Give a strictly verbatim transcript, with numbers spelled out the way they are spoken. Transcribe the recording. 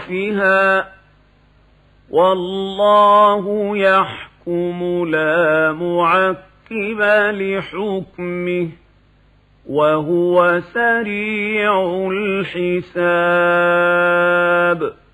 أطرافها والله يحكم لا معقب لحكمه وهو سريع الحساب.